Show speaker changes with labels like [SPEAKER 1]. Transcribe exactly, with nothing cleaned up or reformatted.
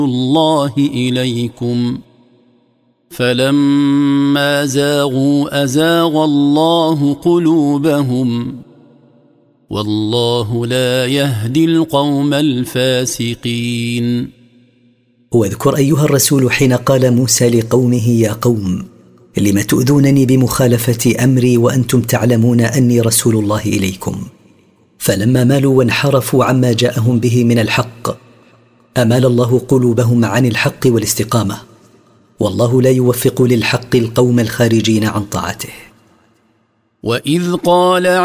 [SPEAKER 1] الله إليكم فلما زاغوا أزاغ الله قلوبهم والله لا يهدي القوم الفاسقين.
[SPEAKER 2] واذكر أيها الرسول حين قال موسى لقومه يا قوم لم تؤذونني بمخالفة أمري وأنتم تعلمون أني رسول الله إليكم. فلما مالوا وانحرفوا عما جاءهم به من الحق أمال الله قلوبهم عن الحق والاستقامة، والله لا يوفق للحق القوم الخارجين عن طاعته.
[SPEAKER 1] وإذ قال